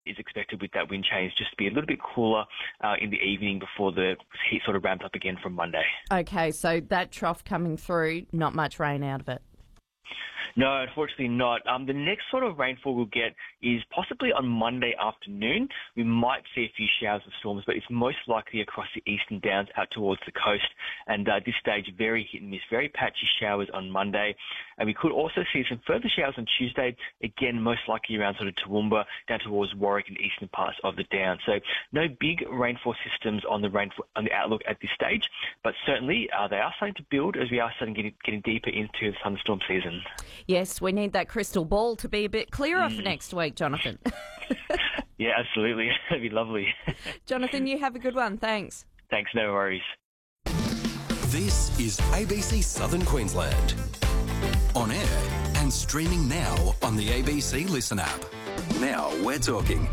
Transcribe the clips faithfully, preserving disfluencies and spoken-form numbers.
is expected with that wind change just to be a little bit cooler uh, in the evening before the heat sort of ramps up again from Monday. Okay, so that trough coming through, not much rain out of it. No, unfortunately not. Um, the next sort of rainfall we'll get is possibly on Monday afternoon. We might see a few showers of storms, but it's most likely across the eastern downs out towards the coast. And uh, at this stage, very hit and miss, very patchy showers on Monday. And we could also see some further showers on Tuesday, again, most likely around sort of Toowoomba, down towards Warwick and eastern parts of the Downs. So no big rainfall systems on the rainfall, on the outlook at this stage, but certainly uh, they are starting to build as we are starting getting, getting deeper into the thunderstorm season. Yes, we need that crystal ball to be a bit clearer mm. for next week, Jonathan. Yeah, absolutely. That'd be lovely. Jonathan, you have a good one. Thanks. Thanks, no worries. This is A B C Southern Queensland. On air and streaming now on the A B C Listen app. Now we're talking.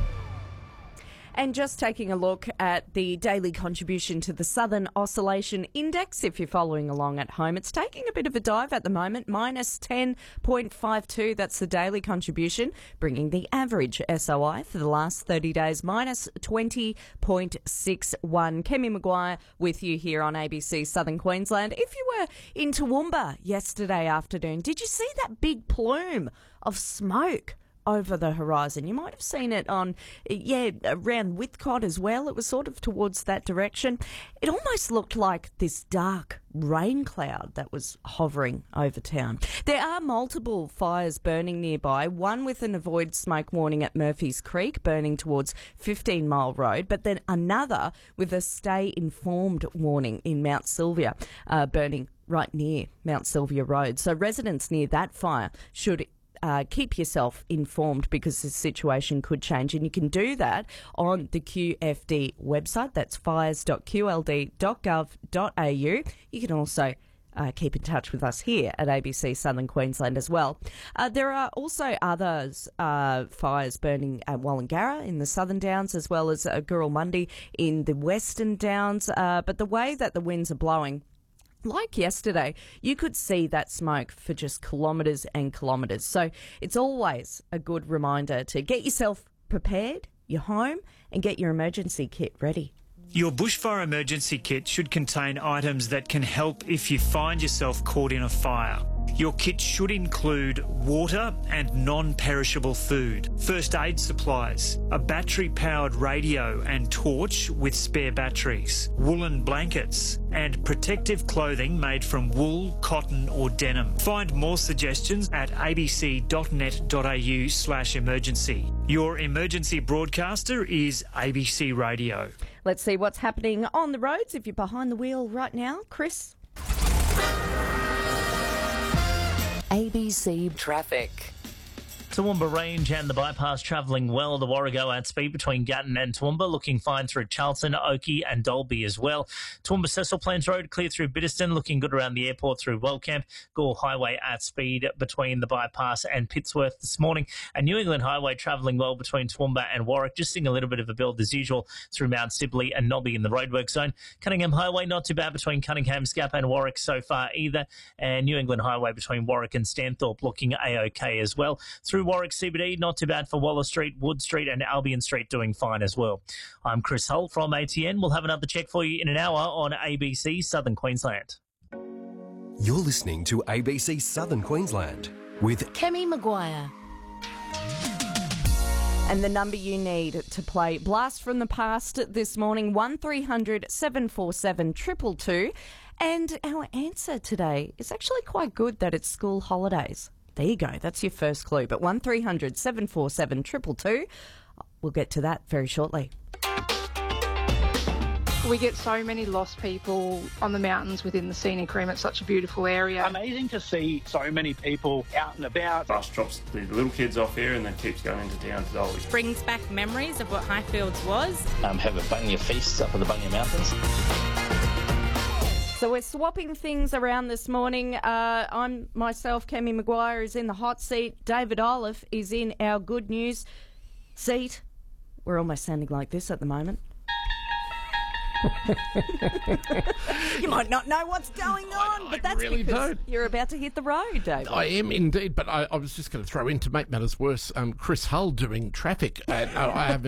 And just taking a look at the daily contribution to the Southern Oscillation Index, if you're following along at home, it's taking a bit of a dive at the moment, minus ten point five two. That's the daily contribution, bringing the average S O I for the last thirty days, minus twenty point six one. Kemi Maguire with you here on A B C Southern Queensland. If you were in Toowoomba yesterday afternoon, did you see that big plume of smoke over the horizon? You might have seen it on, yeah, around Whitcott as well. It was sort of towards that direction. It almost looked like this dark rain cloud that was hovering over town. There are multiple fires burning nearby, one with an avoid smoke warning at Murphy's Creek, burning towards fifteen mile Road, but then another with a stay informed warning in Mount Sylvia, uh, burning right near Mount Sylvia Road. So residents near that fire should Uh, keep yourself informed because the situation could change, and you can do that on the Q F D website. That's fires dot q l d dot gov dot a u. You can also uh, keep in touch with us here at A B C Southern Queensland as well. Uh, there are also others uh, fires burning at Wallangarra in the Southern Downs, as well as uh, Gurrelmundi in the Western Downs. Uh, but the way that the winds are blowing, like yesterday, you could see that smoke for just kilometres and kilometres. So it's always a good reminder to get yourself prepared, your home, and get your emergency kit ready. Your bushfire emergency kit should contain items that can help if you find yourself caught in a fire. Your kit should include water and non-perishable food, first aid supplies, a battery-powered radio and torch with spare batteries, woolen blankets, and protective clothing made from wool, cotton or denim. Find more suggestions at abc dot net dot a u slash emergency. Your emergency broadcaster is A B C Radio. Let's see what's happening on the roads. If you're behind the wheel right now, Chris. A B C Traffic. Toowoomba Range and the bypass travelling well. The Warrego at speed between Gatton and Toowoomba, looking fine through Charlton, Oakey and Dalby as well. Toowoomba Cecil Plains Road clear through Biddiston, looking good around the airport through Wellcamp. Gore Highway at speed between the bypass and Pittsworth this morning. And New England Highway travelling well between Toowoomba and Warwick, just seeing a little bit of a build as usual through Mount Sibley and Nobby in the roadwork zone. Cunningham Highway not too bad between Cunningham, Scapa and Warwick so far either. And New England Highway between Warwick and Stanthorpe looking A-OK as well. Through Warwick C B D, not too bad for Waller Street, Wood Street and Albion Street doing fine as well. I'm Chris Hull from A T N. We'll have another check for you in an hour on A B C Southern Queensland. You're listening to A B C Southern Queensland with Kemi Maguire. And the number you need to play Blast from the Past this morning, one three hundred seven four seven two two two. And our answer today is actually quite good, that it's school holidays. There you go. That's your first clue. But one three hundred seven four seven two two two. We'll get to that very shortly. We get so many lost people on the mountains within the scenic rim. It's such a beautiful area. Amazing to see so many people out and about. Bus drops the little kids off here and then keeps going into town to Dolly. Brings back memories of what Highfields was. Um, have a Bunya feast up in the Bunya Mountains. So we're swapping things around this morning. Uh, I'm myself, Kemi Maguire, is in the hot seat. David Olive is in our good news seat. We're almost sounding like this at the moment. You might not know what's going on, I but that's really because don't. you're about to hit the road, David. I am indeed, but I, I was just going to throw in, to make matters worse, um, Chris Hull doing traffic. And, uh, I haven't